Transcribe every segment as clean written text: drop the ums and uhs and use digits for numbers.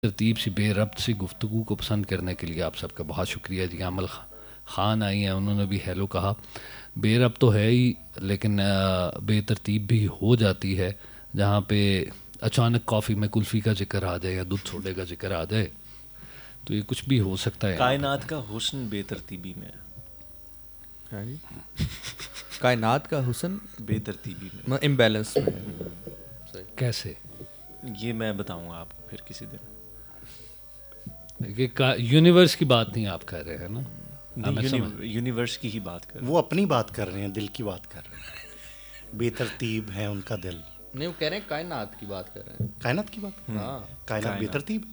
तरतीब सी बेरब्त सी गुफ्तगू को पसंद करने के लिए आप सबका बहुत शुक्रिया जी। अमल ख़ान आई हैं, उन्होंने भी हेलो कहा। बेरब्त तो है ही, लेकिन बेतरतीब भी हो जाती है जहाँ पे अचानक कॉफ़ी में कुल्फ़ी का जिक्र आ जाए या दूध छोले का जिक्र आ जाए, तो ये कुछ भी हो सकता है। कायनात का हुस्न बेतरतीबी में है। कायनात का हुस्न बेतरतीबी में, इम्बैलेंस में। कैसे? ये मैं बताऊंगा आपको फिर किसी दिन। यूनिवर्स की बात नहीं आप कह रहे हैं ना? यूनिवर्स की ही बात कर रहे हैं। वो अपनी बात कर रहे हैं, दिल की बात कर रहे हैं। बेतरतीब है उनका दिल। नहीं, वो कह रहे हैं कायनात की बात कर रहे हैं। कायनात की बात? हाँ, कायनात बेतरतीब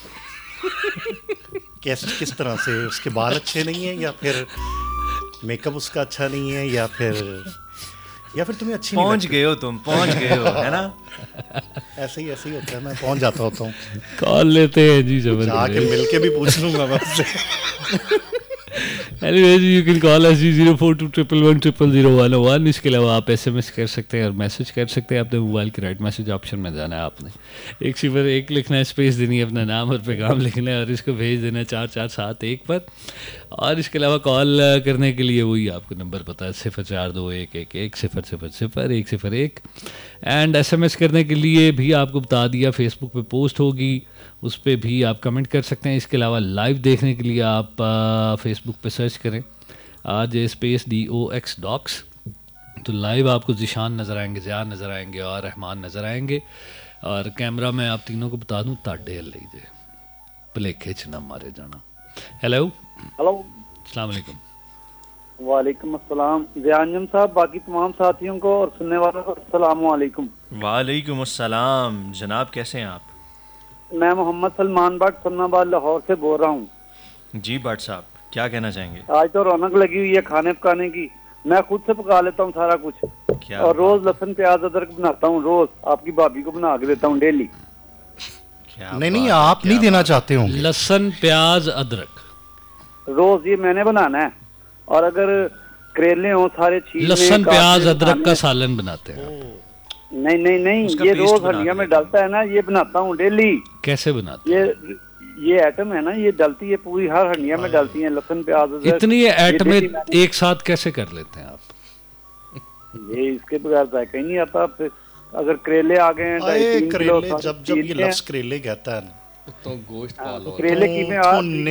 किस तरह से? उसके बाल अच्छे नहीं है, या फिर मेकअप उसका अच्छा नहीं है, या फिर तुम्हें अच्छी नहीं पहुंच गए हो तुम, पहुंच गए हो, है ना? ऐसे ही होता है, मैं पहुंच जाता होता हूँ। कॉल लेते हैं जी, जबरदस्त। जाके मिलके भी पूछ लूंगा मैं उससे। Anyways, you can call us 04211110101। इसके अलावा आप SMS कर सकते हैं और मैसेज कर सकते हैं। अपने मोबाइल के राइट मैसेज ऑप्शन में जाना है, आपने 101 लिखना है, स्पेस देनी है, अपना नाम और पैगाम लिखना है और इसको भेज देना है 4471 पर। और इसके अलावा कॉल करने के लिए वही आपको नंबर पता है 042111000101। एंड SMS करने के लिए भी आपको बता दिया, फेसबुक पे पोस्ट होगी, उस पर भी आप कमेंट कर सकते हैं। इसके अलावा लाइव देखने के लिए आप फेसबुक पे सर्च करें RJ DOX, तो लाइव आपको ज़िशान नज़र आएंगे, ज़ियान नज़र आएंगे और रहमान नज़र आएंगे। और कैमरा में आप तीनों को बता दूँ, ताडे लीजिए प्ले खींचना मारे जाना। हेलो अस्सलाम वालेकुम। वालेकुम अस्सलाम ज़ियान साहब, बाकी तमाम साथियों को और सुनने वालों को अस्सलाम वालेकुम। वालेकुम अस्सलाम जनाब, कैसे हैं आप? मैं मोहम्मद सलमान भट्ट सन्नाबाद लाहौर से बोल रहा हूँ। जी भट्ट साहब, क्या कहना चाहेंगे? आज तो रौनक लगी हुई है खाने पकाने की। मैं खुद से पका लेता हूँ सारा कुछ, और रोज लहसुन प्याज अदरक बनाता हूँ, रोज आपकी भाभी को बना के देता हूँ डेली। नहीं, आप नहीं देना चाहते होंगे लहसुन प्याज अदरक रोज? ये मैंने बनाना है। और अगर करेले हो सारे छील, लहसुन प्याज अदरक का सालन बनाते हैं? नहीं, ये रोज हंडिया में डालता है ना, ये बनाता हूँ डेली। कैसे बनाते हैं? ये आइटम है ना, ये डलती है पूरी, हर हंडिया में डलती है लहसुन प्याज अदरक। इतनी आइटम एक साथ कैसे कर लेते हैं आप? ये इसके बगैर जायका ही नहीं आता। अगर करेले आ गए हैं, करेले जब ये लफ्ज़ करेले कहता है ना, तो गोश्त खा लो। करेला कीमा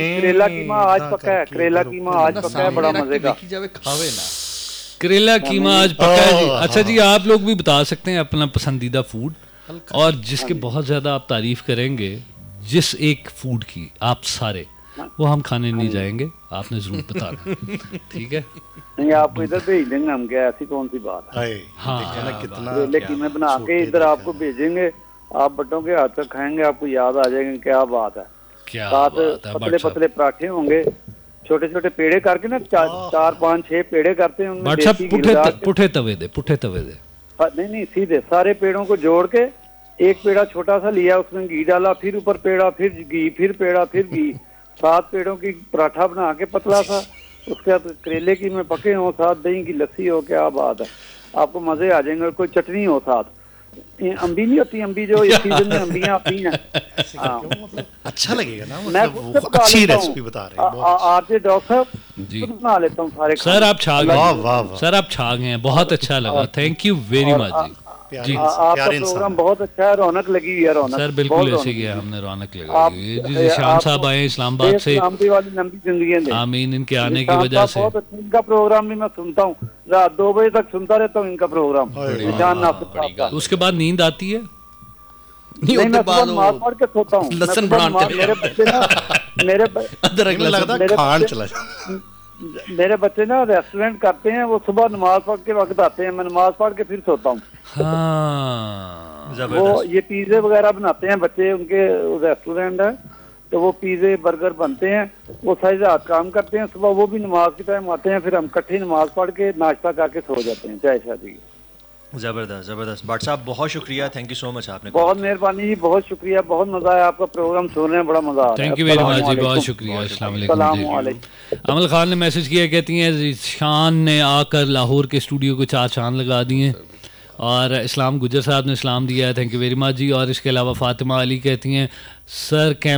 आज पका है, करेला कीमा आज पका है, बड़ा मजे का। खावे ना करेला कीमा आज पका है जी। अच्छा जी, आप लोग भी बता सकते हैं अपना पसंदीदा फूड, और जिसके बहुत ज़्यादा आप तारीफ करेंगे, जिस एक फूड की आप सारे, वो हम खाने नहीं जाएंगे, आपने ज़रूर बताना। ठीक है? नहीं, आपको इधर भेज देंगे हम, क्या ऐसी कौन सी बात है? हाँ, करेले कीमे बना के इधर आपको भेजेंगे, आप बटों के हाथ से खाएंगे, आपको याद आ जाएगा क्या बात है। साथ पतले पतले पराठे होंगे, छोटे छोटे पेड़े करके ना, 4 5 6 पेड़े करते हैं उनमें। पुठे तवे दे। नहीं, सीधे सारे पेड़ों को जोड़ के एक पेड़ा छोटा सा लिया, उसमें घी डाला, फिर ऊपर पेड़ा, फिर घी, फिर पेड़ा, फिर घी, 7 पेड़ों की पराठा बना के पतला सा, उसके बाद करेले की में पके हो, साथ दही की लस्सी हो, क्या बात है, आपको मजे आ जाएंगे। और कोई चटनी हो साथ। अम्बी नहीं होती, अम्बी जो इस सीजन में अम्बियां आती हैं, अच्छा लगेगा ना, मतलब अच्छी रेसिपी बता रहे हैं। RJ डॉक्टर जी बना लेता हूँ सारे। सर आप छा गए, सर आप छा गए हैं, बहुत अच्छा लगा, थैंक यू वेरी मच जी। आपका प्रोग्राम बहुत अच्छा है, रौनक लगी हुई है। रौनक सर बिल्कुल ऐसे ही है, हमने रौनक लगाई जी। ज़िशान साहब आए इस्लामाबाद से, आमीन, इनके आने की वजह से। बहुत अच्छा इनका प्रोग्राम भी मैं सुनता हूँ, रात 2 बजे तक सुनता रहता हूँ इनका प्रोग्राम। उसके बाद नींद आती है? नहीं, मैं नमाज पढ़ के सोता हूँ। लहसुन बनाते मेरे बच्चे ना रेस्टोरेंट करते हैं, वो सुबह नमाज पढ़ के वक्त आते हैं, मैं नमाज पढ़ के फिर सोता हूँ। वो ये पिज़्ज़े वगैरह बनाते हैं बच्चे, उनके रेस्टोरेंट है, तो वो पिज़्ज़े बर्गर बनते हैं, वो सारी रात काम करते हैं, सुबह वो भी नमाज के टाइम आते हैं, फिर हम इकट्ठे नमाज पढ़ के नाश्ता करके सो जाते हैं, चाय शादी। जबरदस्त भट्ट साहब, बहुत शुक्रिया, थैंक यू सो मच, आपने बहुत मेहरबानी जी, बहुत शुक्रिया, बहुत मजा आया आपका प्रोग्राम सुनने में, बड़ा मजा आया। थैंक यू वेरी मच जी, बहुत शुक्रिया। अस्सलाम वालेकुम। अमल खान ने मैसेज किया, कहती हैं ज़िशान ने आकर लाहौर के स्टूडियो को 4 चांद लगा दिए और इस्लाम गुजर साहब ने इस्लाम दिया है, थैंक यू वेरी मच जी। और इसके अलावा फातिमा अली कहती हैं सर कैम